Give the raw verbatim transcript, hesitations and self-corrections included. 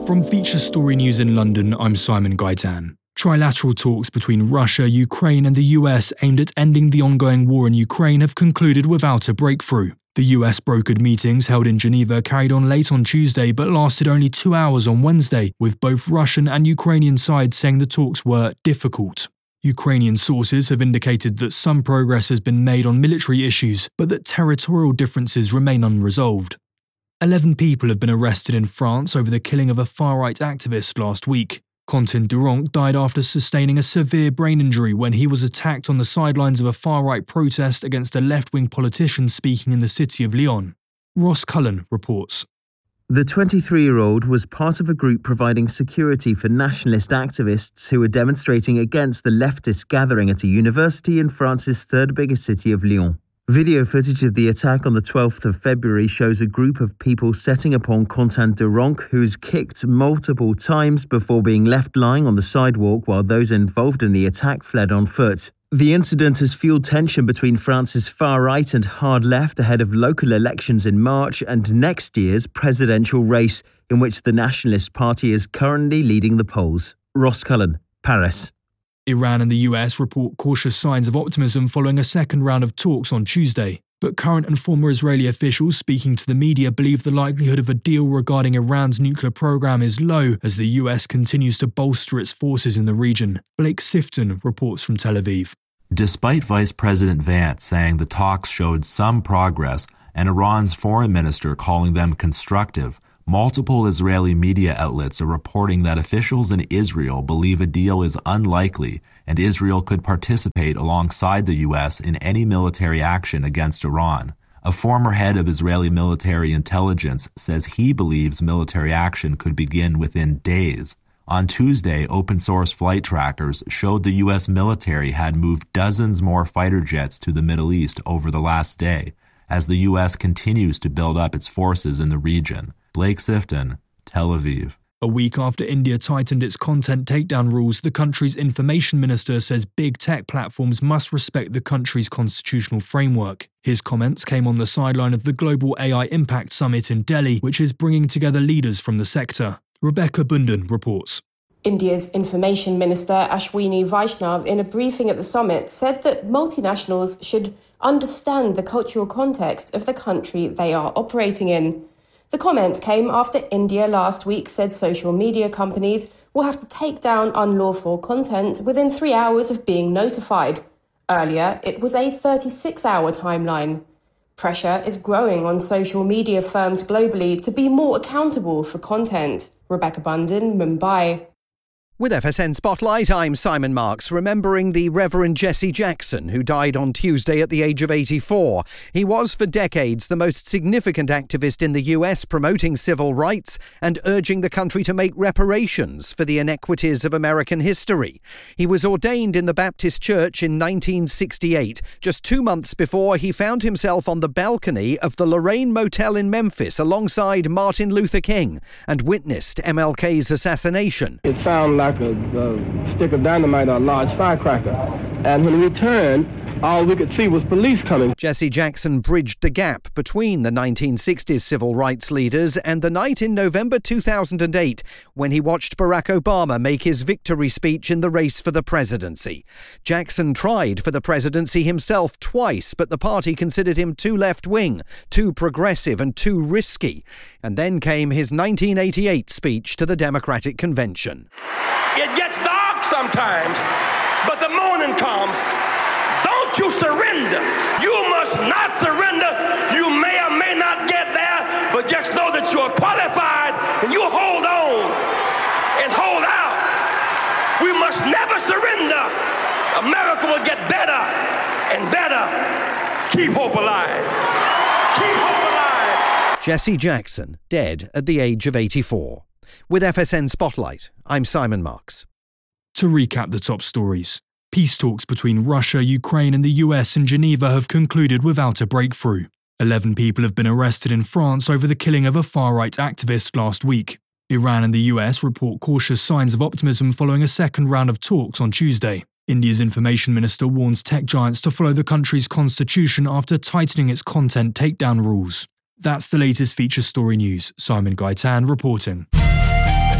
From Feature Story News in London, I'm Simon Gaitan. Trilateral talks between Russia, Ukraine and the U S aimed at ending the ongoing war in Ukraine have concluded without a breakthrough. The U S-brokered meetings held in Geneva carried on late on Tuesday but lasted only two hours on Wednesday, with both Russian and Ukrainian sides saying the talks were difficult. Ukrainian sources have indicated that some progress has been made on military issues, but that territorial differences remain unresolved. Eleven people have been arrested in France over the killing of a far-right activist last week. Quentin Durand died after sustaining a severe brain injury when he was attacked on the sidelines of a far-right protest against a left-wing politician speaking in the city of Lyon. Ross Cullen reports. The twenty-three-year-old was part of a group providing security for nationalist activists who were demonstrating against the leftist gathering at a university in France's third biggest city of Lyon. Video footage of the attack on the twelfth of February shows a group of people setting upon Quentin Durand, who was kicked multiple times before being left lying on the sidewalk while those involved in the attack fled on foot. The incident has fueled tension between France's far-right and hard-left ahead of local elections in March and next year's presidential race, in which the Nationalist Party is currently leading the polls. Ross Cullen, Paris. Iran and the U S report cautious signs of optimism following a second round of talks on Tuesday. But current and former Israeli officials speaking to the media believe the likelihood of a deal regarding Iran's nuclear program is low as the U S continues to bolster its forces in the region. Blake Sifton reports from Tel Aviv. Despite Vice President Vance saying the talks showed some progress and Iran's foreign minister calling them constructive, multiple Israeli media outlets are reporting that officials in Israel believe a deal is unlikely and Israel could participate alongside the U S in any military action against Iran. A former head of Israeli military intelligence says he believes military action could begin within days. On Tuesday, open-source flight trackers showed the U S military had moved dozens more fighter jets to the Middle East over the last day, as the U S continues to build up its forces in the region. Blake Sifton, Tel Aviv. A week after India tightened its content takedown rules, the country's information minister says big tech platforms must respect the country's constitutional framework. His comments came on the sideline of the Global A I Impact Summit in Delhi, which is bringing together leaders from the sector. Rebecca Bundan reports. India's Information Minister Ashwini Vaishnav, in a briefing at the summit, said that multinationals should understand the cultural context of the country they are operating in. The comments came after India last week said social media companies will have to take down unlawful content within three hours of being notified. Earlier, it was a thirty-six hour timeline. Pressure is growing on social media firms globally to be more accountable for content. Rebecca Bundan, Mumbai. With F S N Spotlight, I'm Simon Marks, remembering the Reverend Jesse Jackson, who died on Tuesday at the age of eighty-four. He was for decades the most significant activist in the U S, promoting civil rights and urging the country to make reparations for the inequities of American history. He was ordained in the Baptist Church in nineteen sixty-eight, just two months before he found himself on the balcony of the Lorraine Motel in Memphis alongside Martin Luther King and witnessed M L K's assassination. It sounded like a, a stick of dynamite or a large firecracker. And when we turned, all we could see was police coming. Jesse Jackson bridged the gap between the nineteen sixties civil rights leaders and the night in November two thousand eight when he watched Barack Obama make his victory speech in the race for the presidency. Jackson tried for the presidency himself twice, but the party considered him too left-wing, too progressive and too risky. And then came his nineteen eighty-eight speech to the Democratic Convention. It gets dark sometimes, but the morning comes. Don't you surrender. You must not surrender. You may or may not get there, but just know that you're qualified and you hold on and hold out. We must never surrender. America will get better and better. Keep hope alive. Keep hope alive. Jesse Jackson, dead at the age of eighty-four. With F S N Spotlight, I'm Simon Marks. To recap the top stories. Peace talks between Russia, Ukraine and the U S in Geneva have concluded without a breakthrough. Eleven people have been arrested in France over the killing of a far-right activist last week. Iran and the U S report cautious signs of optimism following a second round of talks on Tuesday. India's information minister warns tech giants to follow the country's constitution after tightening its content takedown rules. That's the latest Feature Story News. Simon Gaitan reporting.